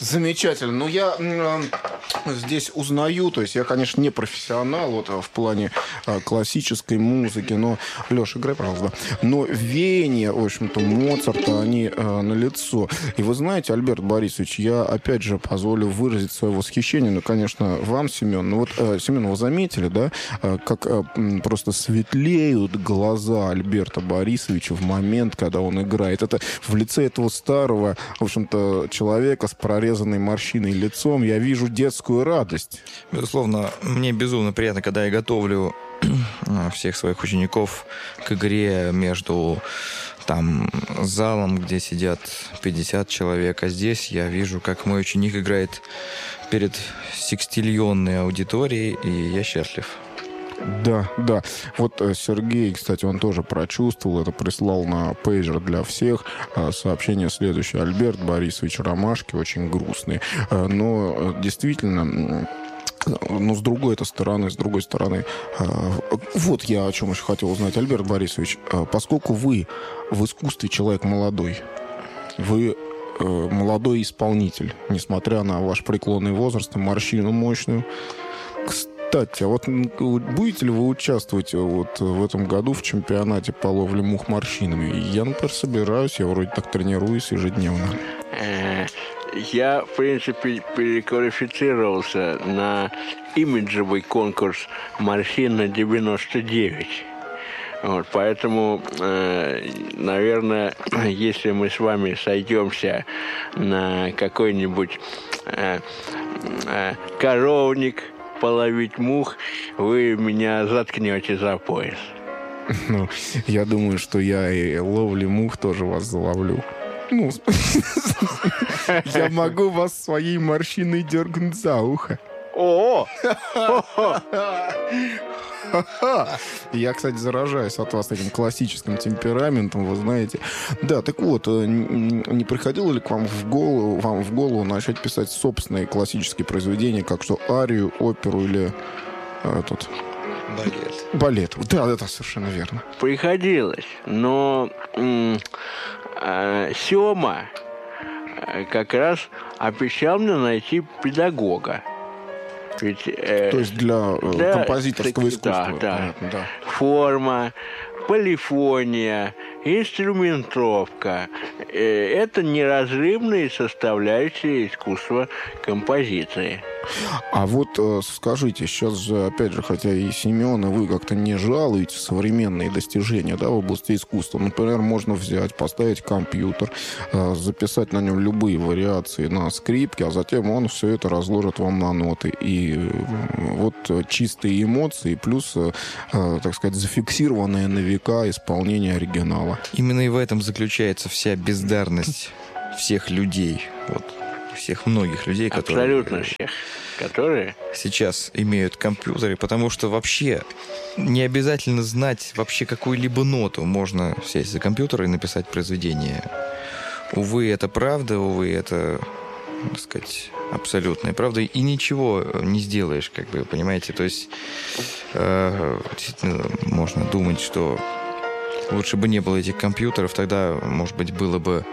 Замечательно. Ну, я здесь узнаю, то есть я, конечно, не профессионал вот, в плане классической музыки, но, Леша, играй, пожалуйста, но веяния, в общем-то, Моцарта, они налицо. И вы знаете, Альберт Борисович, я, опять же, позволю выразить свое восхищение, ну, конечно, вам, Семен. Ну, вот, Семен, вы заметили, да, как просто светлеют глаза Альберта Борисовича в момент, когда он играет. Это в лице этого старого, в общем-то, человека с прорезанной морщиной лицом я вижу детскую радость. Безусловно, мне безумно приятно, когда я готовлю всех своих учеников к игре между там залом, где сидят 50 человек, а здесь я вижу, как мой ученик играет перед секстиллионной аудиторией, и я счастлив. Да, да. Вот Сергей, кстати, он тоже прочувствовал это, прислал на пейджер для всех сообщение следующее. Альберт Борисович, ромашки очень грустные. Но действительно... Но с другой стороны, вот я о чем еще хотел узнать. Альберт Борисович, поскольку вы в искусстве человек молодой, вы молодой исполнитель, несмотря на ваш преклонный возраст и морщину мощную. Кстати, а вот будете ли вы участвовать вот в этом году в чемпионате по ловле мух морщинами? Я, например, собираюсь, я вроде так тренируюсь ежедневно. Я, в принципе, переквалифицировался на имиджевый конкурс «Морщина 99». Вот, поэтому, наверное, если мы с вами сойдемся на какой-нибудь коровник половить мух, вы меня заткнете за пояс. Ну, я думаю, что я и ловли мух тоже вас заловлю. Ну, я могу вас своей морщиной дергнуть за ухо. О! Я, кстати, заражаюсь от вас этим классическим темпераментом, вы знаете. Да, так вот, не приходило ли к вам в голову начать писать собственные классические произведения, как что арию, оперу или этот... Балет. Да, это совершенно верно. Приходилось, но Сёма как раз обещал мне найти педагога. Ведь, то есть для композиторского искусства. Да. Форма, полифония, инструментовка – это неразрывные составляющие искусства композиции. А вот скажите, сейчас же, опять же, хотя и Семен, и вы как-то не жалуете современные достижения, да, в области искусства. Например, можно взять, поставить компьютер, записать на нем любые вариации на скрипке, а затем он все это разложит вам на ноты. И вот чистые эмоции плюс, так сказать, зафиксированное на века исполнение оригинала. Именно и в этом заключается вся бездарность всех людей. Вот. Всех многих людей, абсолютно всех, которые сейчас имеют компьютеры, потому что вообще не обязательно знать вообще какую-либо ноту. Можно сесть за компьютер и написать произведение. Увы, это правда, увы, это, так сказать, абсолютная правда. И ничего не сделаешь, как бы, понимаете? То есть действительно можно думать, что лучше бы не было этих компьютеров, тогда, может быть, было бы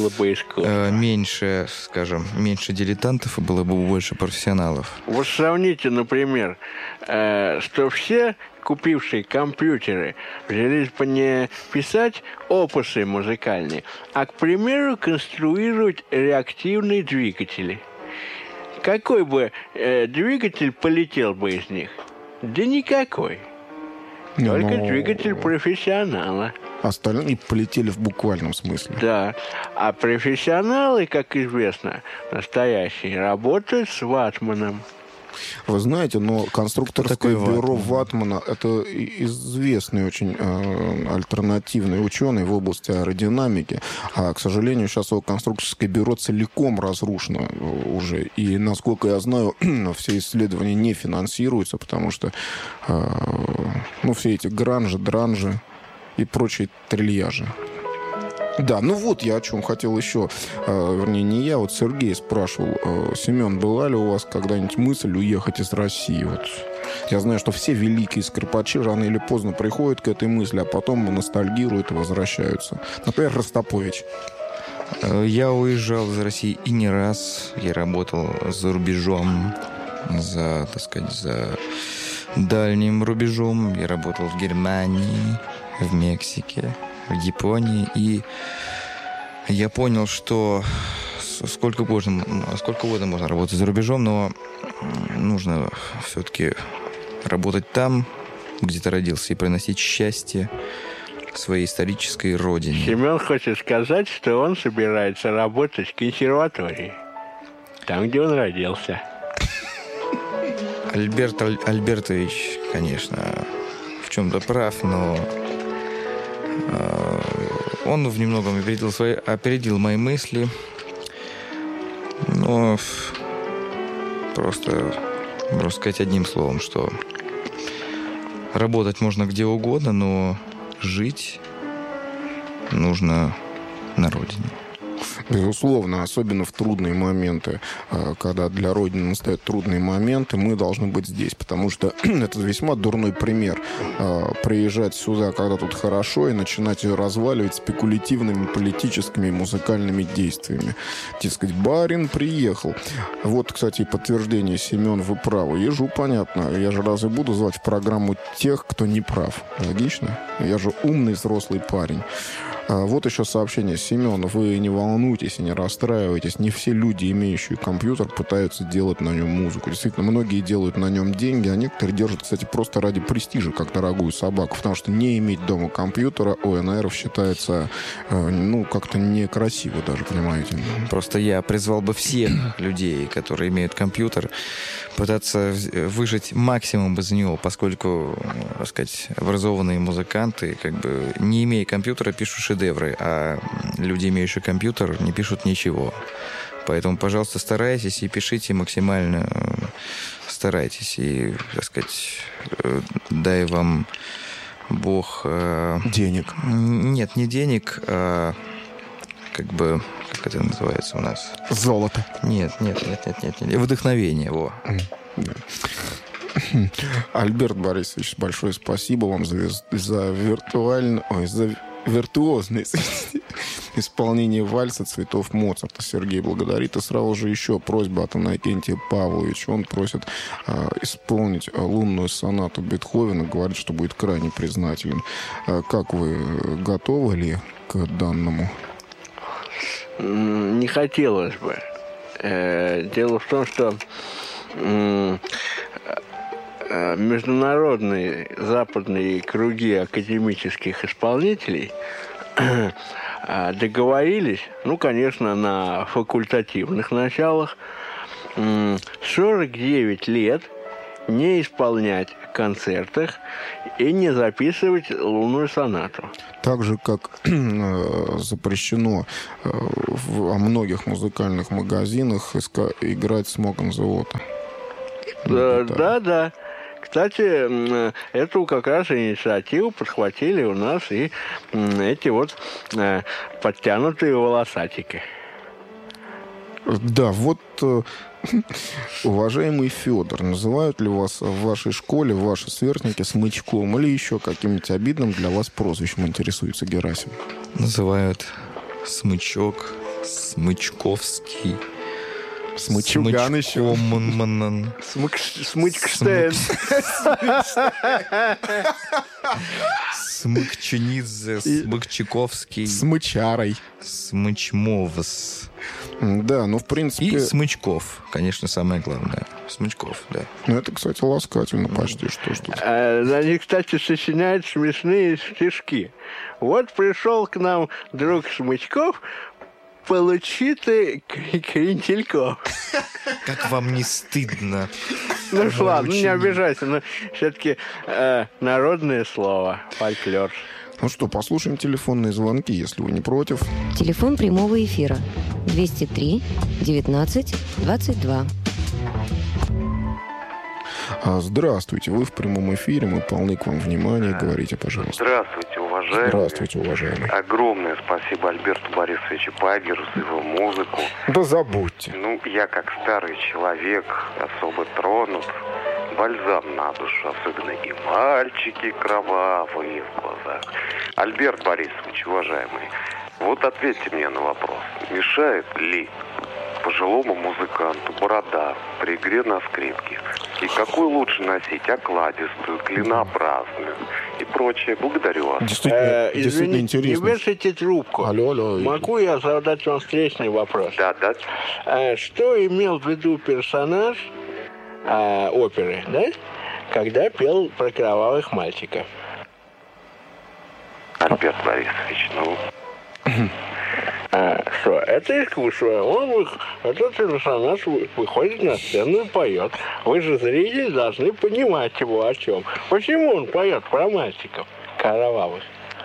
меньше, скажем, меньше дилетантов и было бы больше профессионалов. Вот сравните, например, что все, купившие компьютеры, взялись бы не писать опусы музыкальные, а, к примеру, конструировать реактивные двигатели. Какой бы двигатель полетел бы из них? Да никакой. Только двигатель профессионала. Остальные полетели в буквальном смысле. Да. А профессионалы, как известно, настоящие, работают с ватманом. Вы знаете, но конструкторское бюро Ватмана – это известный очень альтернативный ученый в области аэродинамики. А, к сожалению, сейчас его конструкторское бюро целиком разрушено уже. И, насколько я знаю, все исследования не финансируются, потому что все эти гранжи, дранжи и прочие трильяжи. Да, ну вот я о чем хотел еще. Вернее, не я, вот Сергей спрашивал. Семен, была ли у вас когда-нибудь мысль уехать из России? Вот. Я знаю, что все великие скрипачи рано или поздно приходят к этой мысли, а потом ностальгируют и возвращаются. Например, Ростропович. Я уезжал из России и не раз. Я работал за рубежом, за дальним рубежом. Я работал в Германии, в Мексике, в Японии. И я понял, что сколько угодно можно работать за рубежом, но нужно все-таки работать там, где ты родился, и приносить счастье своей исторической родине. Семен хочет сказать, что он собирается работать в консерватории, там, где он родился. Альберт Альбертович, конечно, в чем-то прав, но он немногом опередил мои мысли. Но просто сказать одним словом, что работать можно где угодно, но жить нужно на родине. Безусловно, особенно в трудные моменты, когда для Родины настают трудные моменты, мы должны быть здесь, потому что это весьма дурной пример. Приезжать сюда, когда тут хорошо, и начинать ее разваливать спекулятивными политическими и музыкальными действиями. Дескать, барин приехал. Вот, кстати, подтверждение, Семен, вы правы. Ежу понятно. Я же разве буду звать в программу тех, кто не прав? Логично? Я же умный взрослый парень. Вот еще сообщение. Семен, вы не волнуйтесь и не расстраивайтесь. Не все люди, имеющие компьютер, пытаются делать на нем музыку. Действительно, многие делают на нем деньги, а некоторые держат, кстати, просто ради престижа, как дорогую собаку. Потому что не иметь дома компьютера у ОНРов считается, как-то некрасиво даже, понимаете? Просто я призвал бы всех людей, которые имеют компьютер, пытаться выжать максимум из него, поскольку, так сказать, образованные музыканты, не имея компьютера, пишут шедевры, а люди, имеющие компьютер, не пишут ничего. Поэтому, пожалуйста, старайтесь и пишите максимально, старайтесь. И, так сказать, дай вам Бог... Денег. Нет, не денег, а как это называется у нас? Золото. Нет. Вдохновение, во. Альберт Борисович, большое спасибо вам за виртуозное исполнение вальса «Цветов Моцарта». Сергей благодарит. И сразу же еще просьба от Иннокентия Павловича. Он просит исполнить лунную сонату Бетховена. Говорит, что будет крайне признателен. Как вы, готовы ли к данному? Не хотелось бы. Дело в том, что международные западные круги академических исполнителей договорились, конечно, на факультативных началах, 49 лет не исполнять в концертах и не записывать лунную сонату. Так же, как запрещено во многих музыкальных магазинах играть «Smoke on the Water». Да. Кстати, эту как раз инициативу подхватили у нас и эти подтянутые волосатики. Да, уважаемый Федор, называют ли вас в вашей школе ваши сверстники смычком или еще каким-нибудь обидным для вас прозвищем, интересуется Герасим? Называют смычок, смычковский. Смычуган еще. Смычкштейн. Смыкченидзе, Смыкчаковский. Смычарой. Смычмовс. Да, в принципе... И Смычков, конечно, самое главное. Смычков, да. Это, кстати, ласкательно почти что. Они, кстати, сочиняют смешные стишки. Вот пришел к нам друг Смычков, получи ты крентельков. Как вам не стыдно? Ладно, не обижайся, но все-таки народное слово, фольклор. Послушаем телефонные звонки, если вы не против. Телефон прямого эфира 203 19 22. Здравствуйте, вы в прямом эфире, мы полны к вам внимания. Говорите, пожалуйста. Здравствуйте, уважаемый. Здравствуйте, уважаемый. Огромное спасибо Альберту Борисовичу Пагеру за его музыку. Да забудьте. Я как старый человек особо тронут. Бальзам на душу, особенно и мальчики кровавые в глазах. Альберт Борисович, уважаемый, Вот ответьте мне на вопрос. Мешает ли пожилому музыканту борода при игре на скрипке? И какую лучше носить? Окладистую, клинообразную и прочее? Благодарю вас. Действительно Извините, интересно. не вешайте трубку. Алло. Могу я задать вам встречный вопрос? Да. Что имел в виду персонаж оперы, да? Когда пел про кровавых мальчиков? Альберт Борисович, Что, это искусство. Этот персонаж выходит на сцену и поет. Вы же, зрители, должны понимать его о чем. Почему он поет про мальчиков кровавых?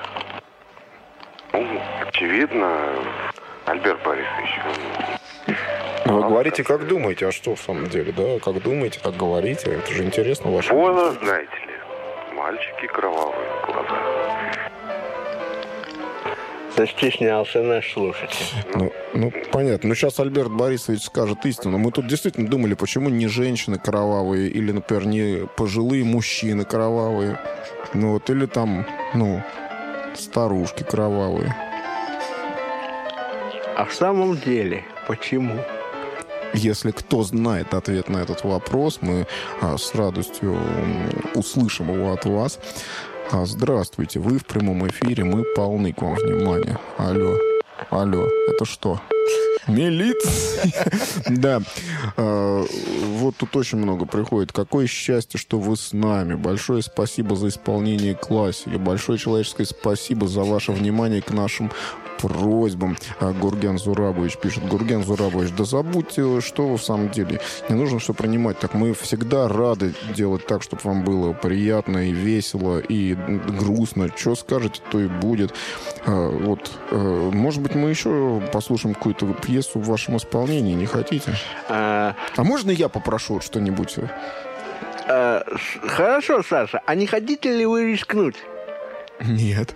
очевидно, Альберт Борисович. Вы говорите, как думаете, а что в самом деле, да? Как думаете, так говорите. Это же интересно ваше. Вон, знаете ли, мальчики кровавые в глазах. Застеснялся наш слушатель. Ну, понятно. Ну, сейчас Альберт Борисович скажет истину. Мы тут действительно думали, почему не женщины кровавые, или, например, не пожилые мужчины кровавые, ну, вот, или там, старушки кровавые. А в самом деле, почему? Если кто знает ответ на этот вопрос, мы с радостью услышим его от вас. Здравствуйте, вы в прямом эфире, мы полны к вам внимания. Алло, это что? Милиция? Да. Вот тут очень много приходит. Какое счастье, что вы с нами. Большое спасибо за исполнение классики. Большое человеческое спасибо за ваше внимание к нашим просьбам. Гурген Зурабович пишет. Гурген Зурабович, да забудьте, что вы в самом деле. Не нужно все принимать так. Мы всегда рады делать так, чтобы вам было приятно и весело, и грустно. Что скажете, то и будет. Может быть, мы еще послушаем какую-то пьесу в вашем исполнении. Не хотите? А можно я попрошу что-нибудь? Хорошо, Саша. А не хотите ли вы рискнуть? Нет.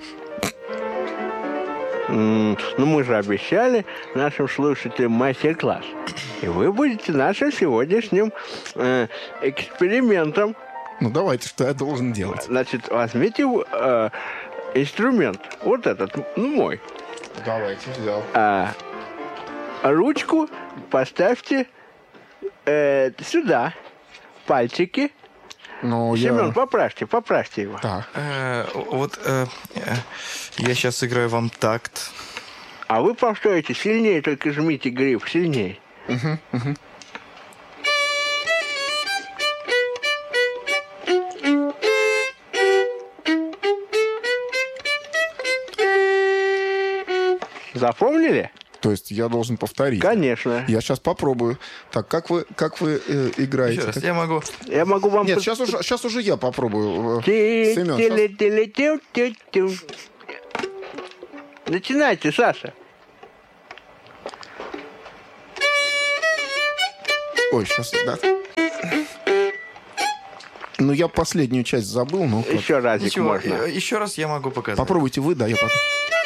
Мы же обещали нашим слушателям мастер-класс. И вы будете нашим сегодняшним экспериментом. Давайте, что я должен делать? Значит, возьмите инструмент. Вот этот, мой. Давайте, взял. Ручку поставьте сюда. Пальчики. Семен, поправьте его. Так. Я сейчас сыграю вам такт. А вы повторите сильнее, только жмите гриф, сильнее. Запомнили? То есть я должен повторить? Конечно. Я сейчас попробую. Так, как вы играете? Еще раз, я могу вам... Нет, сейчас уже я попробую. Семен, сейчас... Начинайте, Саша. Ой, сейчас, да. Я последнюю часть забыл, но... Еще разик можно. Еще раз я могу показать. Попробуйте вы, да, я потом...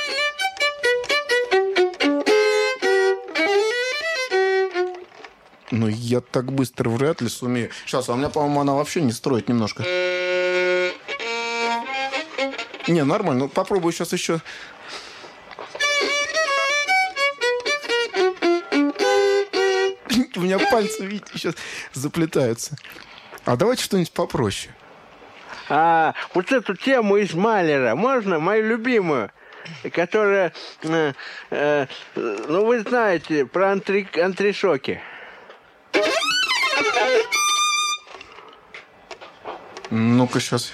Я так быстро вряд ли сумею. Сейчас, у меня, по-моему, она вообще не строит немножко. Не, нормально. Попробую сейчас еще. У меня пальцы, видите, сейчас заплетаются. А давайте что-нибудь попроще. Вот эту тему из Малера можно, мою любимую, которая, вы знаете, про антришоки. Ну-ка, сейчас.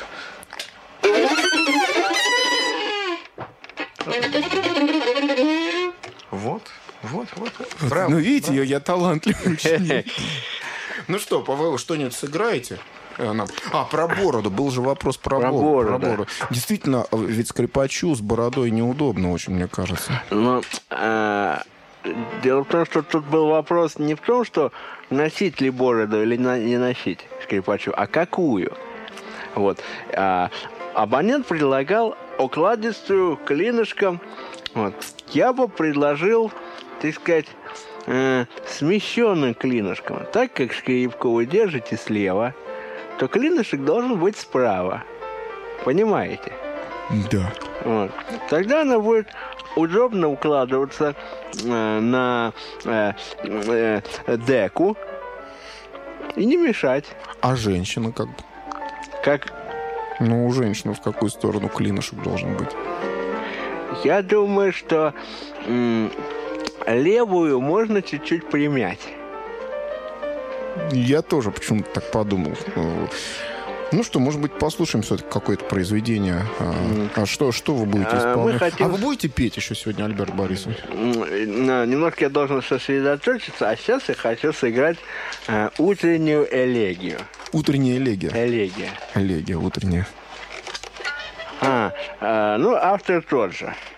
Вот. Браво. Видите, я талантливый ученик. Ну что, Павел, что-нибудь сыграете? Про бороду. Был же вопрос про бороду. Действительно, ведь скрипачу с бородой неудобно очень, мне кажется. Дело в том, что тут был вопрос не в том, что носить ли бороду или не носить скрипачу, а какую. Вот. Абонент предлагал окладистую, клинышком. Вот. Я бы предложил, так сказать, смещенным клинышком. Так как скрипку вы держите слева, то клинышек должен быть справа. Понимаете? Да. Вот. Тогда она будет удобно укладываться на деку и не мешать. А женщина как бы? Как Ну, у женщины в какую сторону клинышек должен быть? я думаю, что левую можно чуть-чуть примять. Я тоже почему-то так подумал. Ну что, может быть, послушаем все-таки какое-то произведение. А что вы будете исполнять? А вы будете петь еще сегодня, Альберт Борисович? Немножко я должен сосредоточиться, а сейчас я хочу сыграть утреннюю элегию. Утренняя элегия. Элегия. Элегия утренняя. Ну, автор тот же.